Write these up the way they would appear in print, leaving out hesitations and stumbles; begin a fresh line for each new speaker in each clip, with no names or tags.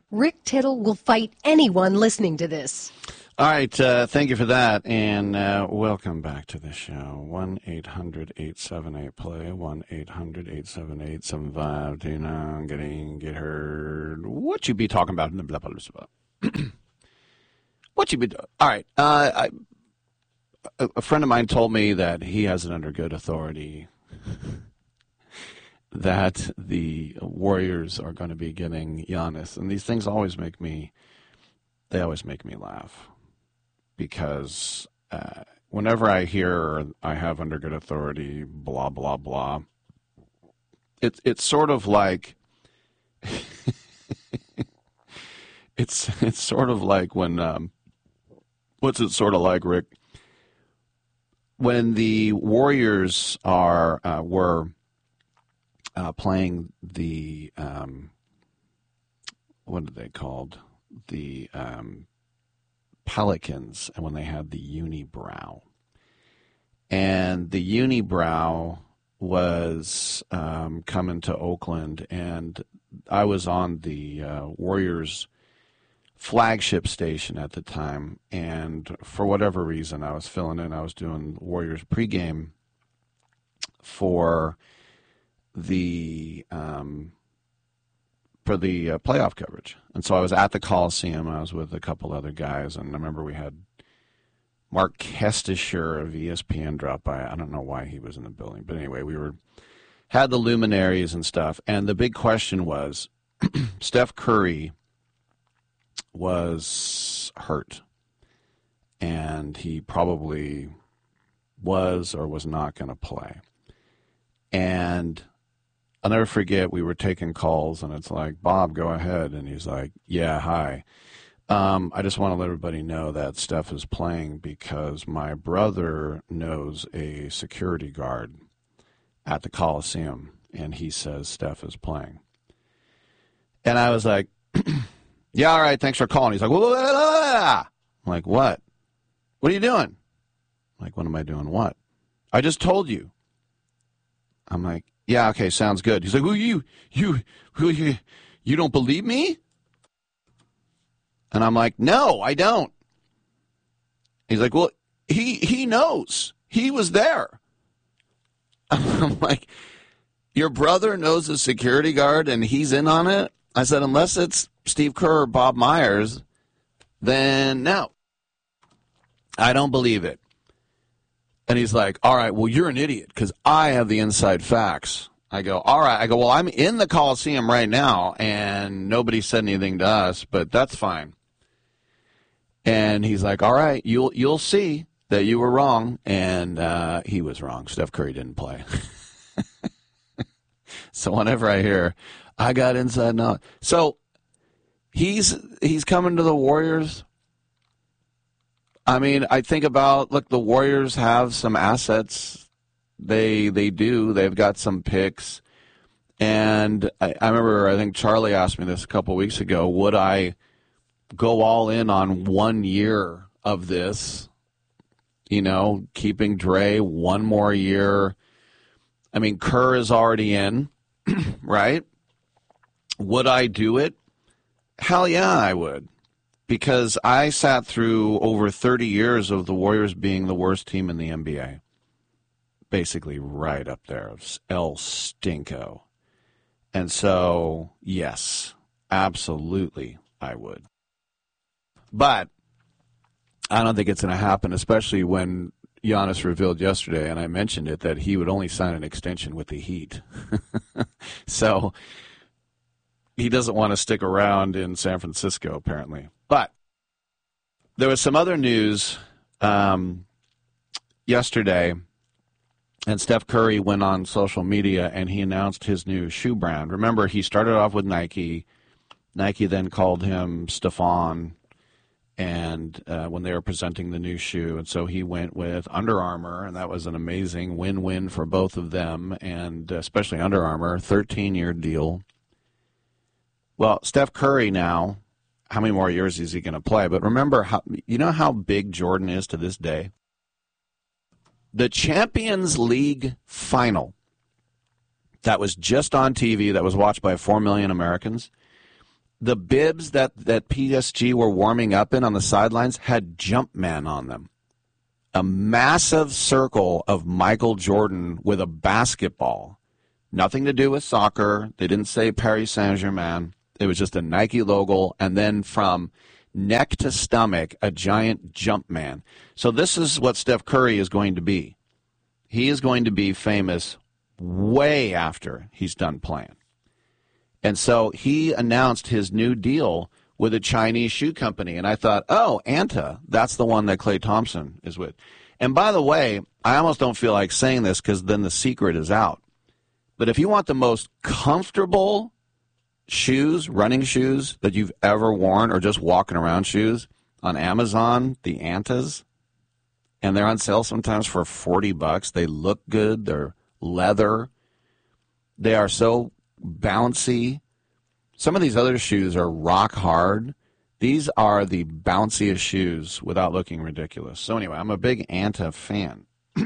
Rick Tittle will fight anyone listening to this.
All right, thank you for that, and welcome back to the show. 1-800-878-PLAY, 1-800-878-7529, get heard. What you be talking about? What you be doing? All right, a friend of mine told me that he has it under good authority that the Warriors are going to be getting Giannis, and these things always make me laugh. Because whenever I hear I have under good authority, blah, blah, blah, it's sort of like, it's sort of like when, what's it sort of like, Rick? When the Warriors were playing the, what are they called? The Pelicans, and when they had the unibrow. And the unibrow was coming to Oakland, and I was on the Warriors flagship station at the time, and for whatever reason I was filling in. I was doing Warriors pregame for the playoff coverage. And so I was at the Coliseum. I was with a couple other guys, and I remember we had Mark Kestisher of ESPN drop by. I don't know why he was in the building, but anyway, had the luminaries and stuff. And the big question was, Steph Curry was hurt, and he probably was or was not going to play. And I'll never forget, we were taking calls, and it's like, Bob, go ahead. And he's like, yeah, hi. I just want to let everybody know that Steph is playing because my brother knows a security guard at the Coliseum, and he says Steph is playing. And I was like, yeah, all right, thanks for calling. He's like, I'm like, what? What are you doing? I'm like, what am I doing? What? I just told you. I'm like, yeah, okay, sounds good. He's like, well, you don't believe me? And I'm like, no, I don't. He's like, well, he knows. He was there. I'm like, your brother knows a security guard and he's in on it? I said, unless it's Steve Kerr or Bob Myers, then no. I don't believe it. And he's like, all right, well, you're an idiot because I have the inside facts. I go, all right. I go, well, I'm in the Coliseum right now, and nobody said anything to us, but that's fine. And he's like, all right, you'll see that you were wrong. And he was wrong. Steph Curry didn't play. So whenever I hear, I got inside knowledge. So he's coming to the Warriors. I mean, I think about, look, the Warriors have some assets. They do. They've got some picks. And I remember, I think Charlie asked me this a couple weeks ago, would I go all in on 1 year of this, keeping Dre one more year? I mean, Kerr is already in, right? Would I do it? Hell yeah, I would. Because I sat through over 30 years of the Warriors being the worst team in the NBA. Basically right up there, El Stinko. And so, yes, absolutely I would. But I don't think it's going to happen, especially when Giannis revealed yesterday, and I mentioned it, that he would only sign an extension with the Heat. So he doesn't want to stick around in San Francisco, apparently. But there was some other news yesterday, and Steph Curry went on social media and he announced his new shoe brand. Remember, he started off with Nike. Nike then called him Stephon, and when they were presenting the new shoe, and so he went with Under Armour, and that was an amazing win-win for both of them, and especially Under Armour, 13-year deal. Well, Steph Curry now, how many more years is he going to play? But remember, how big Jordan is to this day? The Champions League final that was just on TV, that was watched by 4 million Americans, the bibs that PSG were warming up in on the sidelines had Jumpman on them. A massive circle of Michael Jordan with a basketball. Nothing to do with soccer. They didn't say Paris Saint-Germain. It was just a Nike logo, and then from neck to stomach, a giant Jumpman. So this is what Steph Curry is going to be. He is going to be famous way after he's done playing. And so he announced his new deal with a Chinese shoe company. And I thought, oh, Anta, that's the one that Klay Thompson is with. And by the way, I almost don't feel like saying this because then the secret is out. But if you want the most comfortable shoes, running shoes that you've ever worn or just walking around shoes on Amazon, the Antas, and they're on sale sometimes for $40. They look good. They're leather. They are so bouncy. Some of these other shoes are rock hard. These are the bounciest shoes without looking ridiculous. So anyway, I'm a big Anta fan.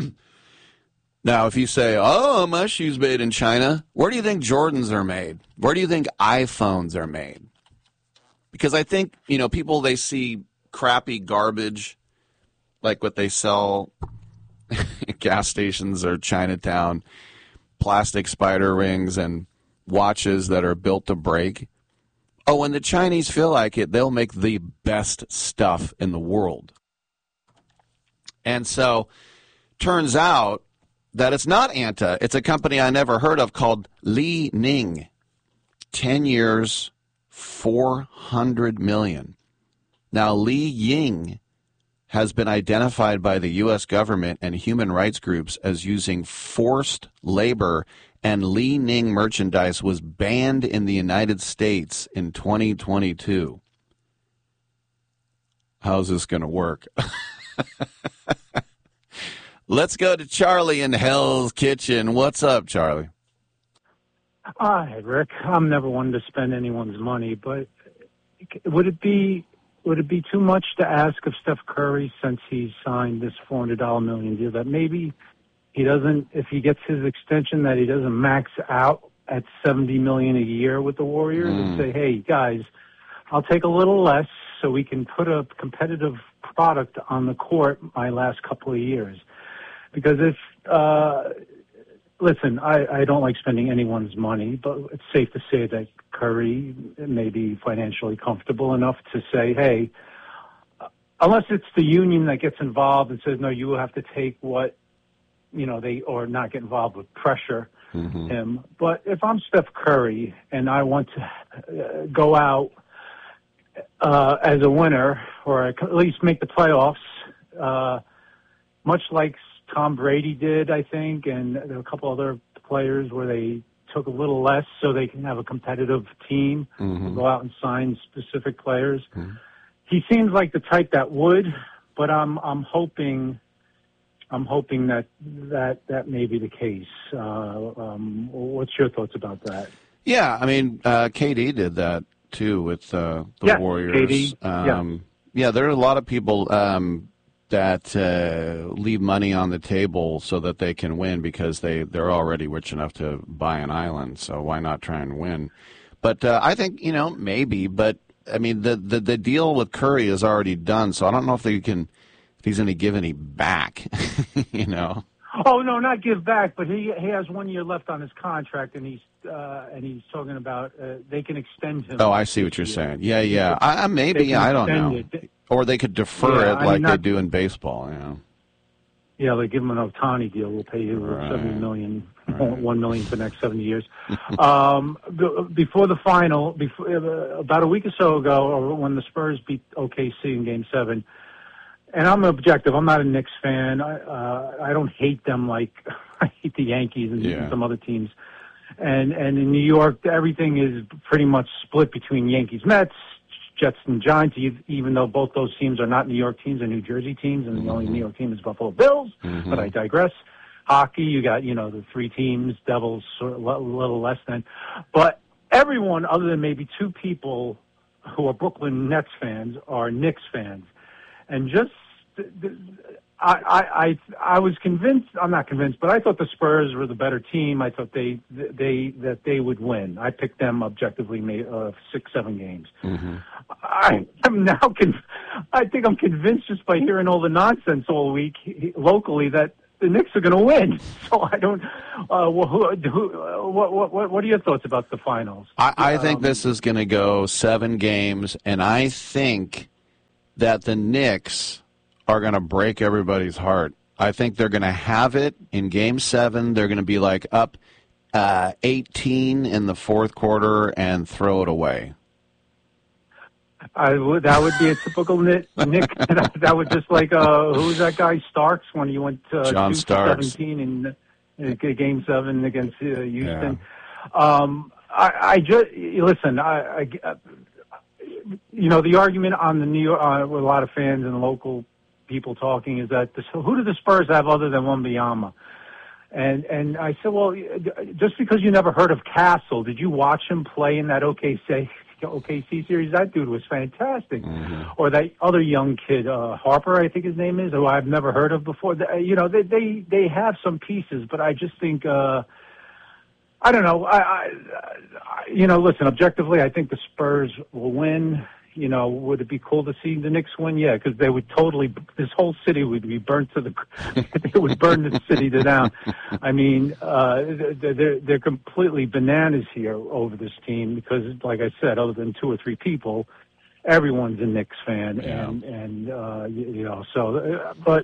Now, if you say, oh, my shoes made in China, where do you think Jordans are made? Where do you think iPhones are made? Because I think, people, they see crappy garbage like what they sell at gas stations or Chinatown, plastic spider rings and watches that are built to break. Oh, when the Chinese feel like it, they'll make the best stuff in the world. And so, turns out that it's not Anta. It's a company I never heard of called Li Ning. 10 years, $400 million. Now, Li Ying has been identified by the U.S. government and human rights groups as using forced labor, and Li Ning merchandise was banned in the United States in 2022. How's this going to work? Let's go to Charlie in Hell's Kitchen. What's up, Charlie?
Hi, Rick. I'm never one to spend anyone's money, but would it be too much to ask of Steph Curry, since he signed this $400 million deal, that maybe he doesn't, if he gets his extension, that he doesn't max out at $70 million a year with the Warriors and say, hey, guys, I'll take a little less so we can put a competitive product on the court my last couple of years. Because listen, I don't like spending anyone's money, but it's safe to say that Curry may be financially comfortable enough to say, hey, unless it's the union that gets involved and says, no, you will have to take what, or not get involved with pressure him. But if I'm Steph Curry and I want to go out as a winner, or at least make the playoffs, much like Tom Brady did, I think, and there were a couple other players where they took a little less so they can have a competitive team, go out and sign specific players. He seems like the type that would, but I'm hoping that may be the case. What's your thoughts about that?
Yeah, I mean, KD did that too with the Warriors.
KD,
yeah, there are a lot of people that leave money on the table so that they can win because they're already rich enough to buy an island. So why not try and win? But I think, maybe. But, I mean, the deal with Curry is already done, so I don't know if he's going to give any back,
Oh, no, not give back, but he has 1 year left on his contract, and he's talking about they can extend him.
Oh, I see what you're saying. Yeah. Maybe, I don't know. Or they could defer it like they do in baseball,
Yeah, they give him an Ohtani deal. We'll pay you $70 million, $1 million for the next 70 years. Before the final, about a week or so ago, or when the Spurs beat OKC in Game 7, and I'm objective. I'm not a Knicks fan. I don't hate them like I hate the Yankees and some other teams. And in New York, everything is pretty much split between Yankees, Mets, Jets, and Giants, even though both those teams are not New York teams, they're New Jersey teams, and the only New York team is Buffalo Bills. But I digress. Hockey, you got, the three teams, Devils, a little less than. But everyone, other than maybe two people who are Brooklyn Nets fans, are Knicks fans. And I was convinced. I'm not convinced, but I thought the Spurs were the better team. I thought that they would win. I picked them objectively, 6-7 games.
Mm-hmm.
I'm now I think I'm convinced just by hearing all the nonsense all week locally that the Knicks are going to win. So I don't. What are your thoughts about the finals?
I think this is going to go 7 games, and I think that the Knicks are going to break everybody's heart. I think they're going to have it in Game 7. They're going to be like up 18 in the fourth quarter and throw it away.
That would be a typical Nick. That would just like who's that guy Starks when he went
John
2-17 in Game 7 against Houston.
Yeah.
I just listen. The argument on the New York with a lot of fans and local people talking is that who do the Spurs have other than Wembanyama? And I said, well, just because you never heard of Castle, did you watch him play in that OKC series? That dude was fantastic.
Mm-hmm.
Or that other young kid, Harper, I think his name is, who I've never heard of before. They have some pieces, but I just think, I don't know. Listen, objectively, I think the Spurs will win. Would it be cool to see the Knicks win? Yeah, because they would this whole city would be burnt they would burn the city down. I mean, they're completely bananas here over this team because, like I said, other than 2 or 3 people, everyone's a Knicks fan.
Yeah.
But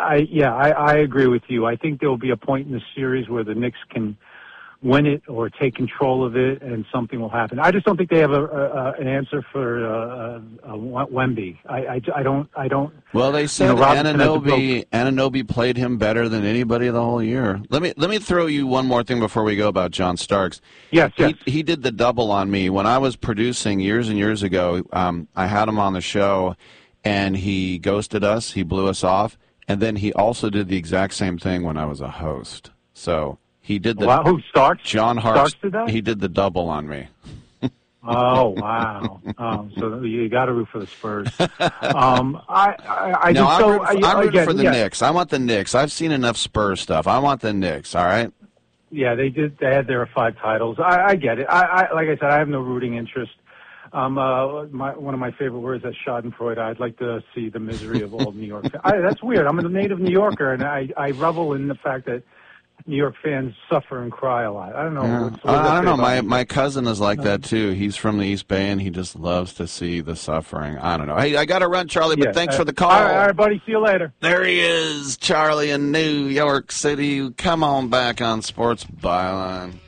I agree with you. I think there will be a point in the series where the Knicks can win it or take control of it, and something will happen. I just don't think they have an answer for Wemby. I don't.
Well, they said Anunoby played him better than anybody the whole year. Let me throw you one more thing before we go about John Starks.
Yes.
He did the double on me when I was producing years and years ago. I had him on the show, and he ghosted us. He blew us off, and then he also did the exact same thing when I was a host. So. He did the
who Starks?
John Hart.
Starks did that?
He did the double on me.
Oh wow! So you got to root for the Spurs. I'm rooting
for the Knicks. I want the Knicks. I've seen enough Spurs stuff. I want the Knicks. All right.
Yeah, they did. They had their 5 titles. I get it. Like I said, I have no rooting interest. One of my favorite words is Schadenfreude. I'd like to see the misery of all New York. That's weird. I'm a native New Yorker, and I revel in the fact that New York fans suffer and cry a lot. I don't know.
Yeah. I don't know. My cousin is like that too. He's from the East Bay, and he just loves to see the suffering. I don't know. Hey, I got to run, Charlie, but thanks for the call.
All right, buddy. See you later.
There he is, Charlie in New York City. Come on back on Sports Byline.